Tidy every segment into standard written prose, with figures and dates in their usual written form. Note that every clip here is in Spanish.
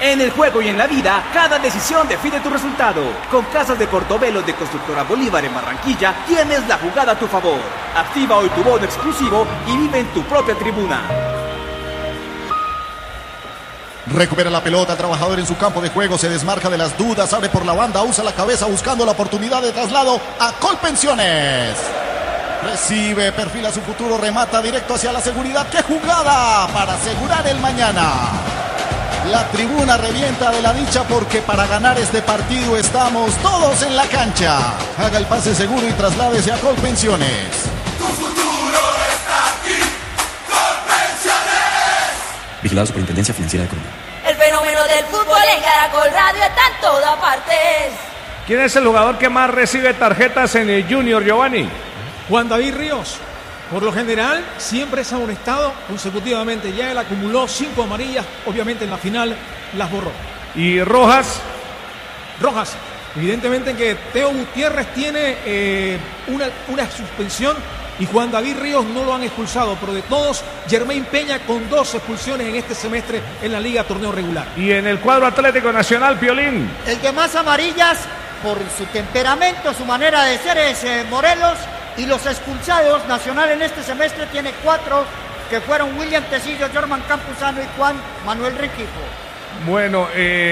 En el juego y en la vida, cada decisión define tu resultado. Con Casas de Portobelo de Constructora Bolívar en Barranquilla, tienes la jugada a tu favor. Activa hoy tu bono exclusivo y vive en tu propia tribuna. Recupera la pelota, el trabajador en su campo de juego, se desmarca de las dudas, abre por la banda, usa la cabeza buscando la oportunidad de traslado a Colpensiones. Recibe, perfila su futuro, remata directo hacia la seguridad. ¡Qué jugada para asegurar el mañana! La tribuna revienta de la dicha porque para ganar este partido estamos todos en la cancha. Haga el pase seguro y trasládese a Colpensiones. Tu futuro está aquí, Colpensiones. Vigilado Superintendencia Financiera de Colombia. El fenómeno del fútbol en Caracol Radio está en todas partes. ¿Quién es el jugador que más recibe tarjetas en el Junior, Giovanni? Juan David Ríos. Por lo general, siempre es amonestado consecutivamente. Ya él acumuló 5 amarillas. Obviamente en la final las borró. ¿Y Rojas? Rojas. Evidentemente que Teo Gutiérrez tiene una suspensión y Juan David Ríos no lo han expulsado. Pero de todos, Germain Peña con 2 expulsiones en este semestre en la Liga Torneo Regular. ¿Y en el cuadro Atlético Nacional, Piolín? El de más amarillas, por su temperamento, su manera de ser, es Morelos. Y los expulsados, Nacional en este semestre tiene 4, que fueron William Tecillo, Jorman Campuzano y Juan Manuel Rengifo. Bueno,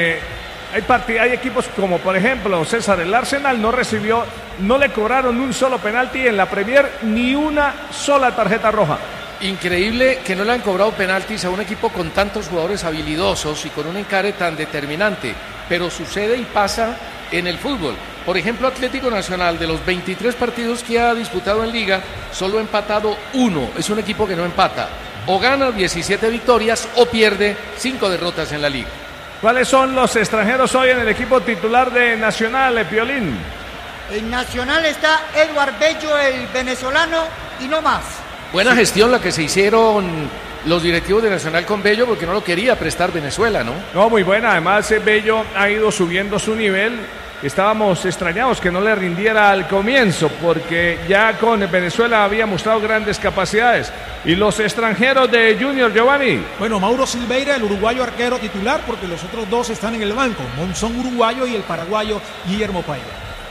hay equipos como por ejemplo César, el Arsenal no le cobraron un solo penalti en la Premier, ni una sola tarjeta roja. Increíble que no le han cobrado penaltis a un equipo con tantos jugadores habilidosos y con un encare tan determinante, pero sucede y pasa en el fútbol. Por ejemplo, Atlético Nacional, de los 23 partidos que ha disputado en Liga, solo ha empatado 1. Es un equipo que no empata. O gana 17 victorias o pierde 5 derrotas en la Liga. ¿Cuáles son los extranjeros hoy en el equipo titular de Nacional, Piolín? En Nacional está Eduard Bello, el venezolano, y no más. Buena gestión la que se hicieron los directivos de Nacional con Bello, porque no lo quería prestar Venezuela, ¿no? No, muy buena. Además, Bello ha ido subiendo su nivel. Estábamos extrañados que no le rindiera al comienzo, porque ya con Venezuela había mostrado grandes capacidades. ¿Y los extranjeros de Junior, Giovanni? Bueno, Mauro Silveira, el uruguayo arquero titular, porque los otros 2 están en el banco. Monzón, uruguayo, y el paraguayo Guillermo Paiva.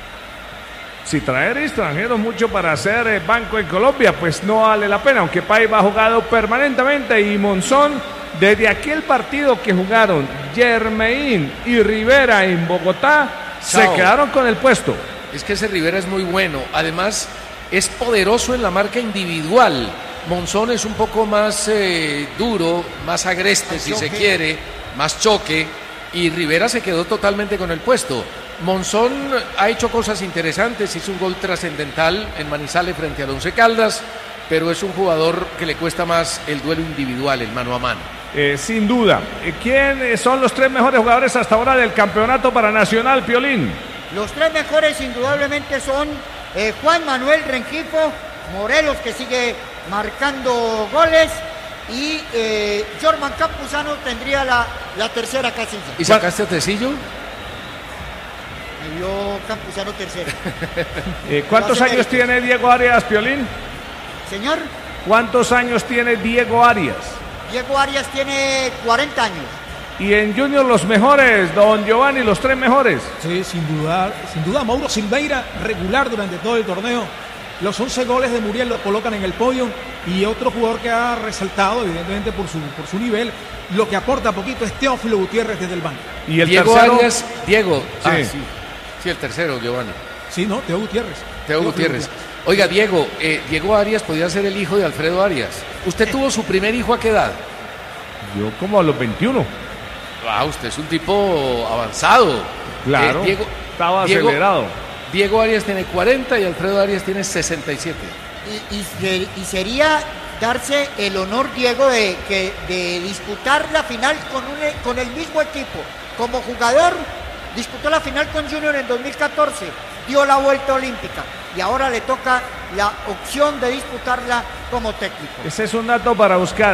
Si traer extranjeros mucho para hacer banco en Colombia, pues no vale la pena, aunque Paiva ha jugado permanentemente y Monzón, desde aquel partido que jugaron Germain y Rivera en Bogotá, se quedaron con el puesto. Es que ese Rivera es muy bueno, además es poderoso en la marca individual. Monzón es un poco más duro, más agreste si se quiere, más choque, y Rivera se quedó totalmente con el puesto. Monzón ha hecho cosas interesantes, hizo un gol trascendental en Manizales frente al Once Caldas, pero es un jugador que le cuesta más el duelo individual, el mano a mano. Sin duda. ¿Quiénes son los 3 mejores jugadores hasta ahora del campeonato para Nacional, Piolín? Los 3 mejores indudablemente son Juan Manuel Rengifo, Morelos, que sigue marcando goles, y Jorman Campuzano tendría la tercera casilla. ¿Y sacaste a Tecillo? Me dio Campuzano tercero. ¿Cuántos años tiene Diego Arias, Piolín? Señor. ¿Cuántos años tiene Diego Arias? Diego Arias tiene 40 años. Y en Junior los mejores, don Giovanni, los 3 mejores. Sí, sin duda, Mauro Silveira, regular durante todo el torneo. Los 11 goles de Muriel lo colocan en el podio. Y otro jugador que ha resaltado, evidentemente por su nivel, lo que aporta poquito es Teófilo Gutiérrez desde el banco. Y el Diego tercero, Arias, Diego. Sí, el tercero, Giovanni. Sí, no, Teo Gutiérrez. Teo Gutiérrez. Oiga, Diego, Diego Arias podía ser el hijo de Alfredo Arias. ¿Usted tuvo su primer hijo a qué edad? Yo como a los 21. Usted es un tipo avanzado. Claro, estaba acelerado. Diego Arias tiene 40 y Alfredo Arias tiene 67. Y sería darse el honor, Diego, de disputar la final con el mismo equipo. Como jugador, disputó la final con Junior en 2014, dio la vuelta olímpica y ahora le toca la opción de disputarla como técnico. Ese es un dato para buscar.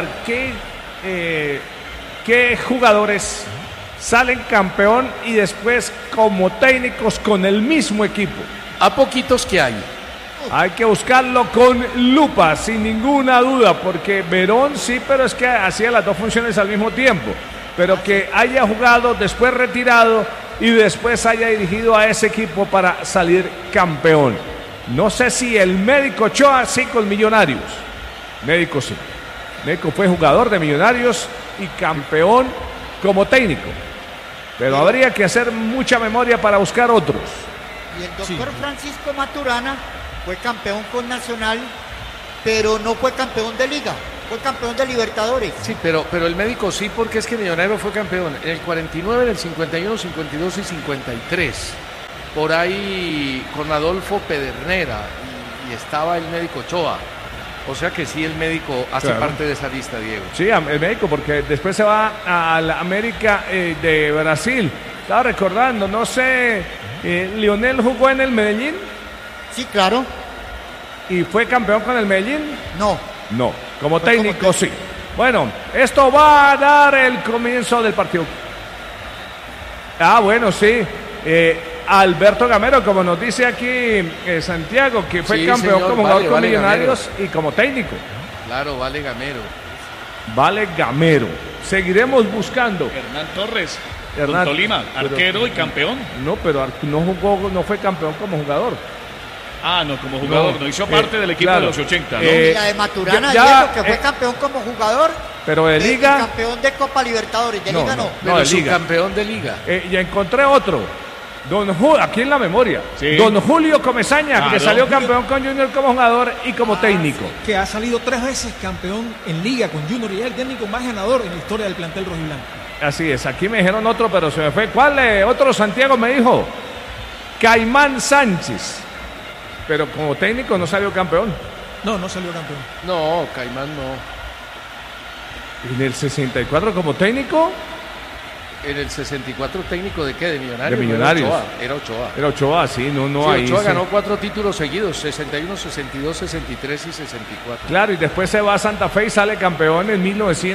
¿Qué jugadores salen campeón y después como técnicos con el mismo equipo? A poquitos que hay. Hay que buscarlo con lupa, sin ninguna duda, porque Verón sí, pero es que hacía las 2 funciones al mismo tiempo. pero que haya jugado, después retirado y después haya dirigido a ese equipo para salir campeón. No sé si el Médico Ochoa sí con Millonarios. Médico sí. Médico fue jugador de Millonarios y campeón como técnico. Pero habría que hacer mucha memoria para buscar otros. Y el doctor Francisco Maturana fue campeón con Nacional, pero no fue campeón de Liga, fue campeón de Libertadores. Sí, pero el Médico sí, porque es que Millonarios fue campeón en el 49, en el 51, 52 y 53. Por ahí con Adolfo Pedernera y estaba el Médico Ochoa. O sea que sí, el Médico hace parte de esa lista, Diego. Sí, el Médico, porque después se va a la América de Brasil. Estaba recordando, no sé, ¿Lionel jugó en el Medellín? Sí, claro. ¿Y fue campeón con el Medellín? No. No, como técnico sí. Bueno, esto va a dar el comienzo del partido. Bueno, sí. Alberto Gamero, como nos dice aquí Santiago, que fue campeón como jugador con Millonarios Gamero. Y como técnico. Claro, vale Gamero. Vale Gamero. Seguiremos buscando. Hernán Torres, con Tolima, arquero y campeón. No, pero no jugó, no fue campeón como jugador. No, como jugador, no hizo parte del equipo de los 80, ¿no? Y la de Maturana, Diego, que fue campeón como jugador. Pero de Liga. Campeón de Copa Libertadores, de Liga no. Pero es campeón de Liga. Ya encontré otro. Aquí en la memoria, sí. Don Julio Comesaña, que salió campeón con Junior como jugador y como técnico. Que ha salido 3 veces campeón en Liga con Junior y es el técnico más ganador en la historia del plantel rojiblanco. Así es, aquí me dijeron otro, pero se me fue. ¿Cuál? Otro Santiago me dijo. Caimán Sánchez. Pero como técnico no salió campeón. No salió campeón. No, Caimán no. ¿En el 64 como técnico? En el 64 técnico de qué, de Millonarios. De Millonarios. Era Ochoa, sí, no sí, ahí. Ochoa ganó 4 títulos seguidos, 61, 62, 63 y 64. Claro, y después se va a Santa Fe y sale campeón en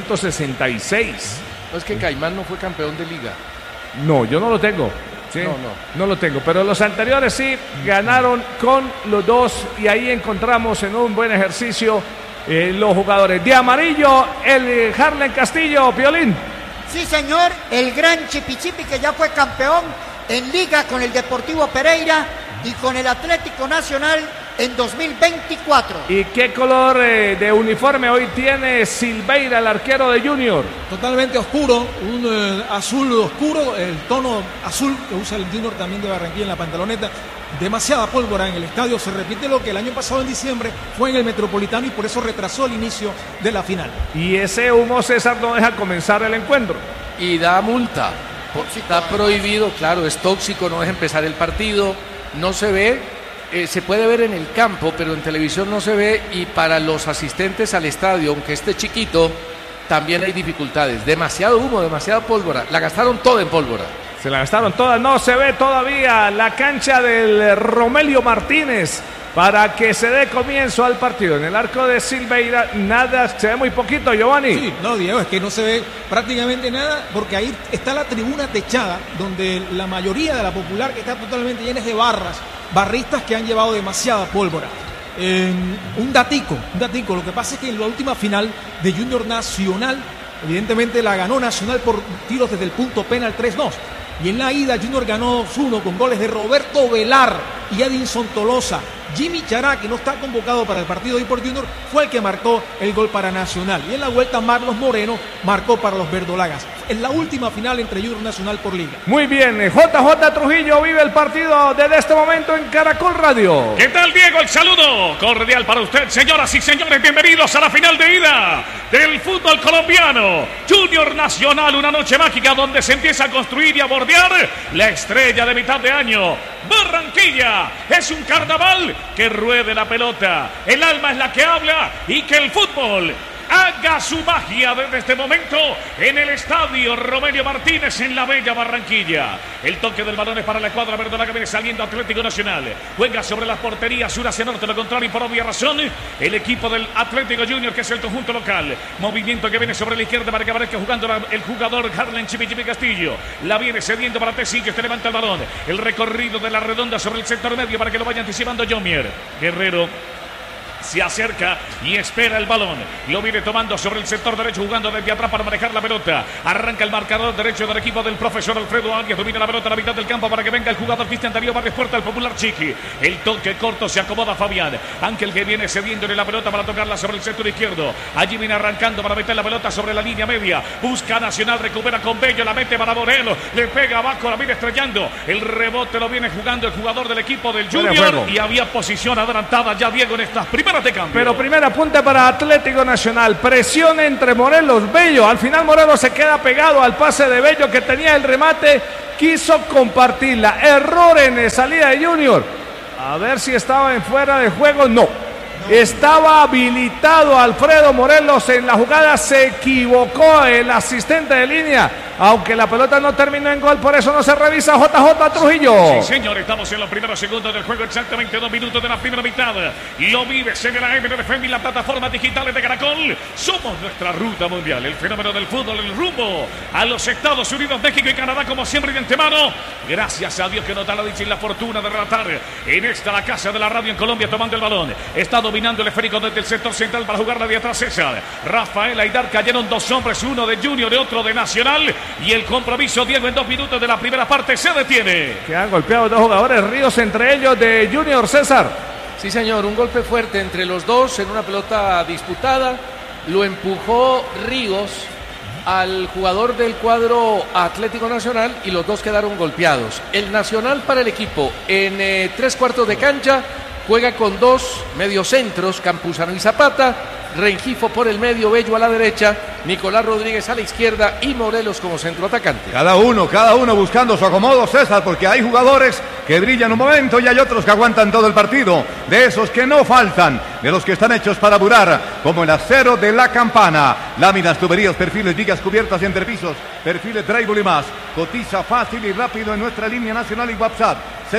1966. No, es que Caimán no fue campeón de Liga. No, yo no lo tengo. Sí, no lo tengo, pero los anteriores sí ganaron con los dos y ahí encontramos en un buen ejercicio los jugadores. De amarillo, el Harlen Castillo, Piolín. Sí, señor, el gran Chipichipi que ya fue campeón en Liga con el Deportivo Pereira y con el Atlético Nacional en 2024. ¿Y qué color de uniforme hoy tiene Silveira, el arquero de Junior? Totalmente oscuro, un azul oscuro, el tono azul que usa el Junior también de Barranquilla en la pantaloneta. Demasiada pólvora en el estadio, se repite lo que el año pasado en diciembre fue en el Metropolitano y por eso retrasó el inicio de la final. Y ese humo, César, no deja comenzar el encuentro. Y da multa, está prohibido, claro, es tóxico, no deja empezar el partido, no se ve, se puede ver en el campo, pero en televisión no se ve y para los asistentes al estadio, aunque esté chiquito, también hay dificultades, demasiado humo, demasiada pólvora, la gastaron toda en pólvora. Se la gastaron todas, no se ve todavía la cancha del Romelio Martínez para que se dé comienzo al partido. En el arco de Silveira nada, se ve muy poquito, Giovanni. Sí, no, Diego, es que no se ve prácticamente nada porque ahí está la tribuna techada donde la mayoría de la popular que está totalmente llena de barristas que han llevado demasiada pólvora. Un datico, lo que pasa es que en la última final de Junior Nacional, evidentemente la ganó Nacional por tiros desde el punto penal 3-2. Y en la ida Junior ganó 2-1 con goles de Roberto Velar y Edinson Tolosa. Jimmy Chará, que no está convocado para el partido de hoy por Junior, fue el que marcó el gol para Nacional. Y en la vuelta Marlos Moreno marcó para los verdolagas. En la última final entre Junior Nacional por Liga. Muy bien, JJ Trujillo vive el partido desde este momento en Caracol Radio. ¿Qué tal, Diego? El saludo cordial para usted, señoras y señores. Bienvenidos a la final de ida del fútbol colombiano. Junior Nacional, una noche mágica donde se empieza a construir y a bordear la estrella de mitad de año. Barranquilla es un carnaval que ruede la pelota. El alma es la que habla y que el fútbol haga su magia desde este momento en el estadio Romelio Martínez en la bella Barranquilla. El toque del balón es para la escuadra verdolaga, viene saliendo Atlético Nacional. Juega sobre las porterías sur hacia norte, lo contrario y por obvia razón el equipo del Atlético Junior, que es el conjunto local. Movimiento que viene sobre la izquierda para que aparezca jugando el jugador Harlen Chipichipi Castillo. La viene cediendo para Tecillo, que levanta el balón. El recorrido de la redonda sobre el sector medio para que lo vaya anticipando Jomier. Guerrero se acerca y espera el balón. Lo viene tomando sobre el sector derecho, jugando desde atrás para manejar la pelota. Arranca el marcador derecho del equipo del profesor Alfredo Arias. Domina la pelota a la mitad del campo para que venga el jugador Cristian Darío Barrios Puerta, el popular Chiqui. El toque corto, se acomoda Fabián. Ángel que viene cediéndole la pelota para tocarla sobre el sector izquierdo. Allí viene arrancando para meter la pelota sobre la línea media. Busca Nacional, recupera con Bello, la mete para Morelos. Le pega abajo, la viene estrellando. El rebote lo viene jugando el jugador del equipo del Junior. Y había posición adelantada ya, Diego, en estas primeras de cambio. Pero primer apunte para Atlético Nacional. Presión entre Morelos, Bello. Al final Morelos se queda pegado al pase de Bello, que tenía el remate. Quiso compartirla. Error en salida de Junior. A ver si estaba en fuera de juego. No. Estaba habilitado Alfredo Morelos en la jugada. Se equivocó el asistente de línea. Aunque la pelota no terminó en gol, por eso no se revisa. JJ Trujillo. Sí, señor, estamos en los primeros segundos del juego, exactamente 2 minutos de la primera mitad. Lo vives en la MNFM y las plataformas digitales de Caracol. Somos nuestra ruta mundial, el fenómeno del fútbol, el rumbo a los Estados Unidos, México y Canadá, como siempre y de antemano. Gracias a Dios que nos da la dicha y la fortuna de relatar en esta la casa de la radio en Colombia, tomando el balón. Está dominando el esférico desde el sector central para jugarla de atrás César. Rafael Aidar, cayeron 2 hombres, uno de Junior y otro de Nacional. Y el compromiso, Diego, en 2 minutos de la primera parte se detiene. Que han golpeado 2 jugadores, Ríos entre ellos de Junior, César. Sí, señor, un golpe fuerte entre los dos en una pelota disputada. Lo empujó Ríos al jugador del cuadro Atlético Nacional y los dos quedaron golpeados. El Nacional para el equipo en 3/4 de cancha juega con 2 mediocentros, Campuzano y Zapata. Rengifo por el medio, Bello a la derecha, Nicolás Rodríguez a la izquierda y Morelos como centro atacante. Cada uno buscando su acomodo, César, porque hay jugadores que brillan un momento y hay otros que aguantan todo el partido. De esos que no faltan, de los que están hechos para durar, como el acero de la Campana. Láminas, tuberías, perfiles, vigas cubiertas y entrepisos, perfiles, drywall y más. Cotiza fácil y rápido en nuestra línea nacional y WhatsApp.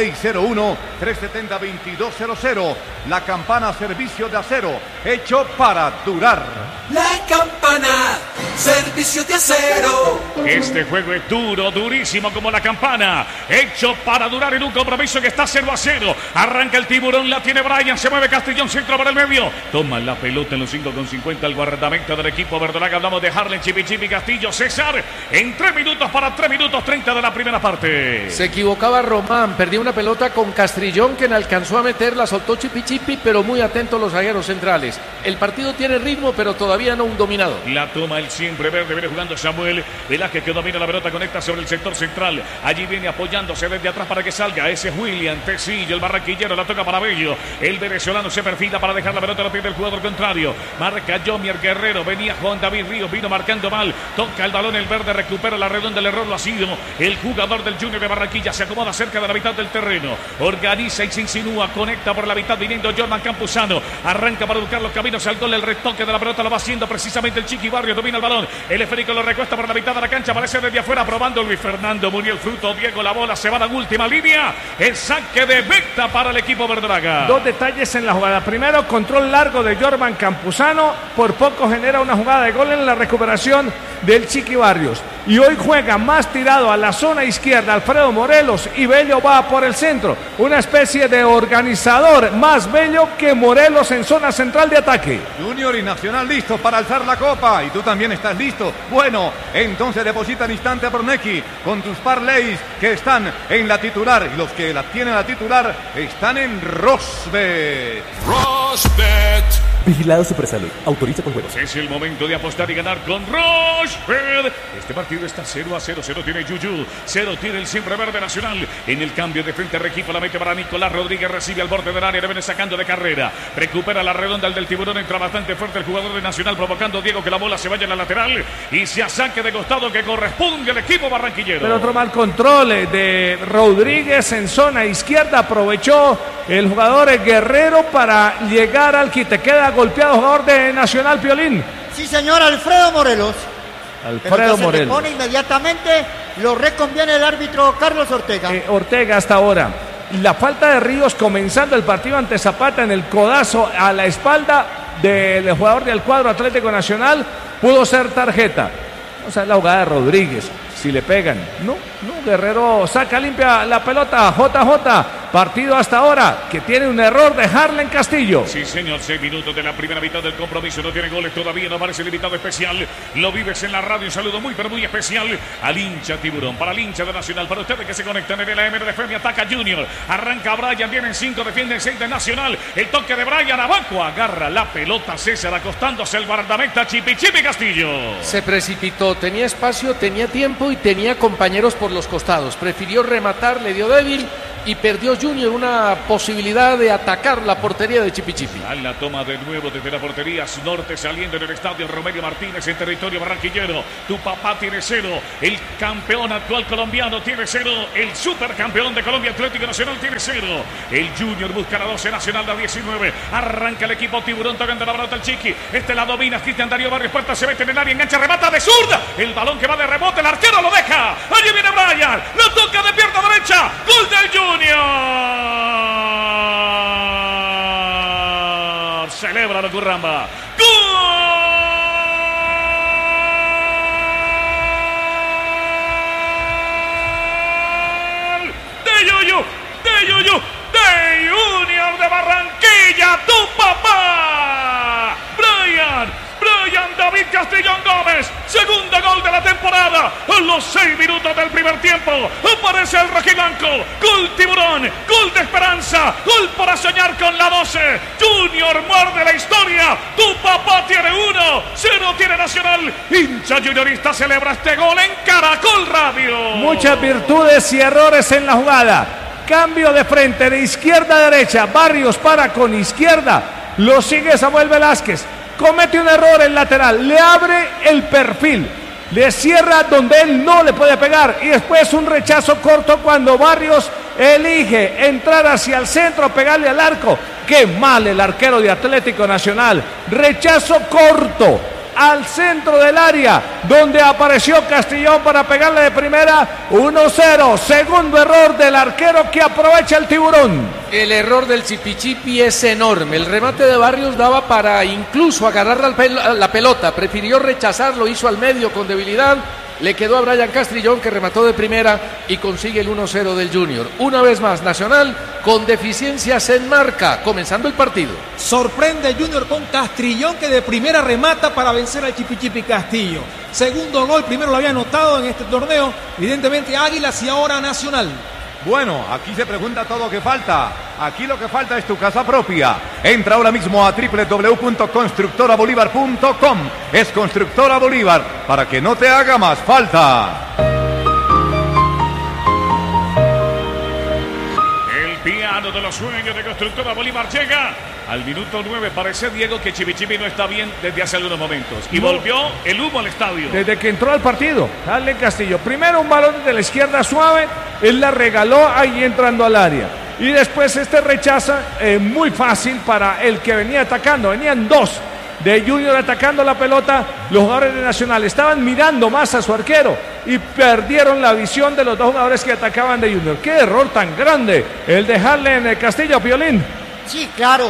601-370-2200. La Campana, servicio de acero, hecho para durar. La Campana, servicio de acero. Este juego es duro, durísimo como la Campana, hecho para durar en un compromiso que está 0-0. Arranca el tiburón, la tiene Brian, se mueve Castellón, centro por el medio. Toma la pelota en los 5:50 el guardameta del equipo verdolaga. Hablamos de Harlen, Chipi Castillo, César. En 3 minutos para 3 minutos 30 de la primera parte. Se equivocaba Román, perdió una pelota con Castrillón que no alcanzó a meter, la soltó Chipi, pero muy atentos los zagueros centrales. El partido tiene ritmo, pero todavía no un dominado. La toma el siempre verde, viene jugando Samuel Velázquez, que domina la pelota, conecta sobre el sector central. Allí viene apoyándose desde atrás para que salga. Ese es William Tecillo, el barranquillero, la toca para Bello. El venezolano se perfila para dejar la pelota a los pies del jugador contrario. Marca Jomier Guerrero, venía Juan David Ríos, vino marcando mal. Toca el balón, el verde recupera la redonda, el error lo ha sido el jugador del Junior de Barranquilla. Se acomoda cerca de la mitad del terreno. Organiza y se insinúa, conecta por la mitad viniendo Jordan Campuzano. Arranca para buscar los caminos al gol, el retoque de la pelota lo va haciendo precisamente el Chiqui Barrios, domina el balón. El esférico lo recuesta por la mitad de la cancha, aparece desde afuera probando Luis Fernando Muriel Fruto. Diego, la bola se va a la última línea. El saque de meta para el equipo verdolaga. 2 detalles en la jugada. Primero, control largo de Jordan Campuzano. Por poco genera una jugada de gol en la recuperación del Chiqui Barrios. Y hoy juega más tirado a la zona izquierda Alfredo Morelos y Bello va por el centro. Una especie de organizador, más Bello que Morelos en zona central de ataque. Junior y Nacional listos para alzar la copa. Y tú también estás listo. Bueno, entonces deposita al instante a Brunecki con tus parlays que están en la titular. Y los que la tienen la titular están en Rosbet. Rosbet. Vigilado Supersalud. Autoriza con juegos. Es el momento de apostar y ganar con Rosbet. Este partido está 0-0. 0 tiene Yuyu. 0 tiene el siempre verde Nacional. En el cambio de frente Rengifo la mete para Nicolás Rodríguez. Recibe al borde del área. Le viene sacando de carrera. Recupera la redonda el del tiburón. Entra bastante fuerte el jugador de Nacional, provocando Diego que la bola se vaya en la lateral. Y se saque de costado que corresponde al equipo barranquillero. Pero otro mal control de Rodríguez en zona izquierda. Aprovechó el jugador Guerrero para llegar al quite. Queda golpeado jugador de Nacional, Piolín. Sí, señor, Alfredo Morelos. Alfredo Morelos. Se repone inmediatamente, lo reconviene el árbitro Carlos Ortega. Ortega hasta ahora. La falta de Ríos comenzando el partido ante Zapata en el codazo a la espalda del jugador del cuadro Atlético Nacional pudo ser tarjeta. O sea, la jugada de Rodríguez. Si le pegan. No, Guerrero saca limpia la pelota. JJ Partido hasta ahora que tiene un error de Harlen Castillo. Sí, señor, 6 minutos de la primera mitad del compromiso. No tiene goles todavía, no aparece el invitado especial. Lo vives en la radio. Un saludo muy, pero muy especial al hincha Tiburón, para el hincha de Nacional, para ustedes que se conectan en el AM de FM. Ataca Junior, arranca Brian, vienen 5, defienden 6 de Nacional. El toque de Brian, abajo, agarra la pelota César, acostándose el guardameta Chipi Castillo. Se precipitó, tenía espacio, tenía tiempo y tenía compañeros por los costados. Prefirió rematar, le dio débil y perdió Junior una posibilidad de atacar la portería de Chipi. A la toma de nuevo desde la portería norte, saliendo en el estadio Romelio Martínez en territorio barranquillero. Tu papá tiene 0, el campeón actual colombiano tiene 0, el supercampeón de Colombia Atlético Nacional tiene 0. El Junior busca la 12, Nacional la 19. Arranca el equipo Tiburón, tocando la pelota al Chiqui. La domina Cristian Darío Barrios, puerta, se mete en el área, engancha, remata de zurda. El balón que va de rebote, el arquero lo deja. Allí viene Brian, lo toca de pierna derecha. Gol del Junior. Celebra la Curramba. ¡Gol de Yuyu! ¡De Yuyu! ¡De Junior de Barranquilla! ¡Tu papá! Brian David Castellón Gómez, segundo gol de la temporada. A los 6 minutos del primer tiempo aparece el rojiblanco. Gol Tiburón, gol de esperanza, gol para soñar con la 12. Junior muerde la historia. Tu papá tiene 1, 0 tiene Nacional. Hincha juniorista celebra este gol en Caracol Radio. Muchas virtudes y errores en la jugada. Cambio de frente, de izquierda a derecha. Barrios para con izquierda. Lo sigue Samuel Velázquez. Comete un error el lateral, le abre el perfil, le cierra donde él no le puede pegar y después un rechazo corto cuando Barrios elige entrar hacia el centro, pegarle al arco. Qué mal el arquero de Atlético Nacional. Rechazo corto al centro del área donde apareció Castellón para pegarle de primera. 1-0, segundo error del arquero que aprovecha el Tiburón. El error del Chipi es enorme. El remate de Barrios daba para incluso agarrar la pelota, prefirió rechazarlo, hizo al medio con debilidad. Le quedó a Brian Castrillón, que remató de primera y consigue el 1-0 del Junior. Una vez más, Nacional con deficiencias en marca, comenzando el partido. Sorprende Junior con Castrillón, que de primera remata para vencer al Chipi Castillo. Segundo gol, primero lo había anotado en este torneo, evidentemente Águilas y ahora Nacional. Bueno, aquí se pregunta todo lo que falta. Aquí lo que falta es tu casa propia. Entra ahora mismo a www.constructorabolívar.com. Es Constructora Bolívar, para que no te haga más falta. El piano de los sueños de Constructora Bolívar llega al minuto 9. Parece, Diego, que Chipi no está bien desde hace algunos momentos. Y volvió el humo al estadio. Desde que entró al partido, Harlen Castillo. Primero un balón desde la izquierda suave, él la regaló ahí entrando al área. Y después este rechaza muy fácil para el que venía atacando. Venían 2 de Junior atacando la pelota. Los jugadores de Nacional estaban mirando más a su arquero y perdieron la visión de los 2 jugadores que atacaban de Junior. Qué error tan grande el de Harlen Castillo, Piolín. Sí, claro.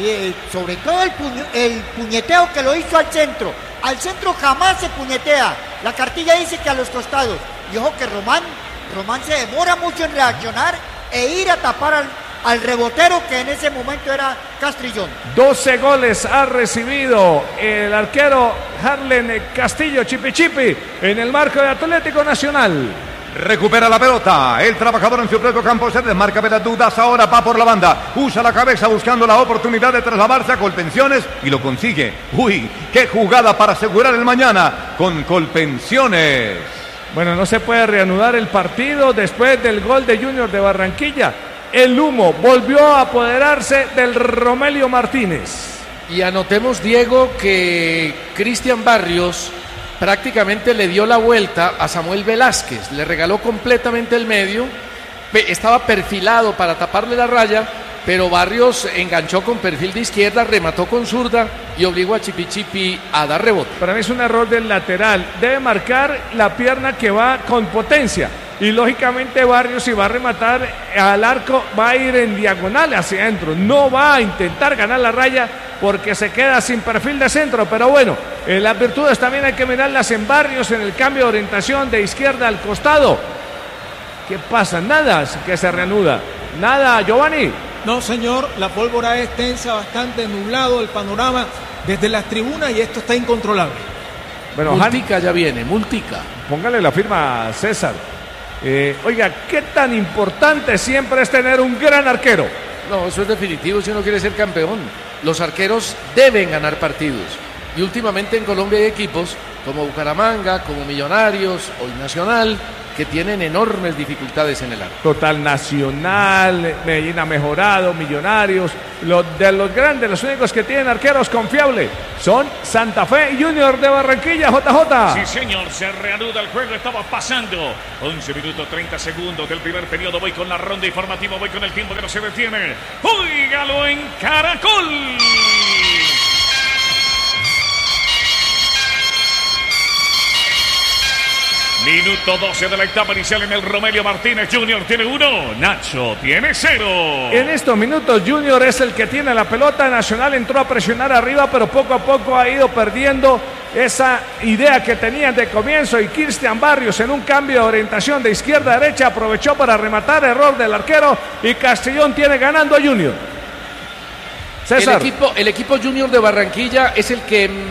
Sobre todo el puñeteo que lo hizo al centro. Al centro jamás se puñetea. La cartilla dice que a los costados. Y ojo que Román se demora mucho en reaccionar e ir a tapar al rebotero, que en ese momento era Castrillón. 12 goles ha recibido el arquero Harlen Castillo, Chipi, en el marco de Atlético Nacional. Recupera la pelota, el trabajador en su propio campo se desmarca de las dudas, ahora va por la banda, usa la cabeza buscando la oportunidad de trasladarse a Colpensiones y lo consigue. Uy, qué jugada para asegurar el mañana con Colpensiones. Bueno, no se puede reanudar el partido después del gol de Junior de Barranquilla. El humo volvió a apoderarse del Romelio Martínez. Y anotemos, Diego, que Cristian Barrios prácticamente le dio la vuelta a Samuel Velázquez, le regaló completamente el medio, estaba perfilado para taparle la raya, pero Barrios enganchó con perfil de izquierda, remató con zurda y obligó a Chipi a dar rebote. Para mí es un error del lateral, debe marcar la pierna que va con potencia y lógicamente Barrios, si va a rematar al arco, va a ir en diagonal hacia adentro, no va a intentar ganar la raya porque se queda sin perfil de centro. Pero bueno, las virtudes también hay que mirarlas en Barrios, en el cambio de orientación de izquierda al costado. ¿Qué pasa? Nada, que se reanuda. Nada, Giovanni. No, señor, la pólvora es tensa, bastante nublado el panorama desde las tribunas y esto está incontrolable. Bueno, multica ya viene, multica. Póngale la firma a César. Oiga, ¿qué tan importante siempre es tener un gran arquero? No, eso es definitivo si uno quiere ser campeón. Los arqueros deben ganar partidos. Y últimamente en Colombia hay equipos como Bucaramanga, como Millonarios, hoy Nacional, que tienen enormes dificultades en el arco. Total, Nacional, Medellín ha mejorado, Millonarios, de los grandes, los únicos que tienen arqueros confiables son Santa Fe y Junior de Barranquilla, JJ. Sí, señor, se reanuda el juego, estaba pasando 11 minutos 30 segundos del primer periodo, voy con la ronda informativa, voy con el tiempo que no se detiene. ¡Óigalo en Caracol! Minuto 12 de la etapa inicial en el Romelio Martínez. Junior tiene 1, Nacho tiene 0. En estos minutos Junior es el que tiene la pelota. Nacional entró a presionar arriba, pero poco a poco ha ido perdiendo esa idea que tenían de comienzo. Y Cristian Barrios, en un cambio de orientación de izquierda a derecha, aprovechó para rematar, error del arquero, y Castellón tiene ganando a Junior. César. El equipo Junior de Barranquilla es el que